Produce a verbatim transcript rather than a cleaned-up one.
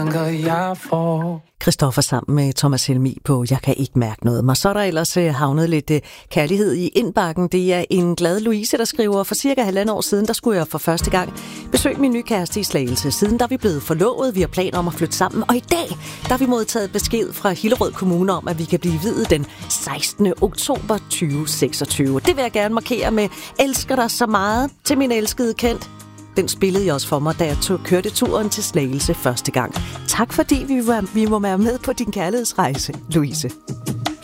jeg får. Christoffer sammen med Thomas Helmig på Jeg kan ikke mærke noget. Og så er der ellers havnet lidt kærlighed i indbakken. Det er en glad Louise, der skriver, for cirka halvandet år siden, der skulle jeg for første gang besøge min nye kæreste i Slagelse. Siden der er vi blevet forlovet, vi har planer om at flytte sammen. Og i dag, der har vi modtaget besked fra Hillerød Kommune om, at vi kan blive viet den sekstende oktober tyve seksogtyve. Det vil jeg gerne markere med elsker dig så meget til min elskede Kent. Den spillede jeg også for mig, da jeg tog, kørte turen til Slagelse første gang. Tak fordi vi, var, vi må være med på din kærlighedsrejse, Louise.